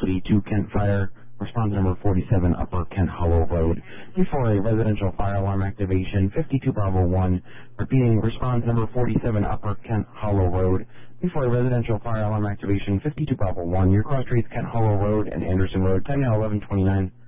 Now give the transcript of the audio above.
City to Kent Fire. Response number 47, Upper Kent Hollow Road. Before a residential fire alarm activation, 52 Bravo 1. Repeating, response number 47, Upper Kent Hollow Road. Before a residential fire alarm activation, 52 Bravo 1. Your cross streets Kent Hollow Road and Anderson Road. Time now 11:29.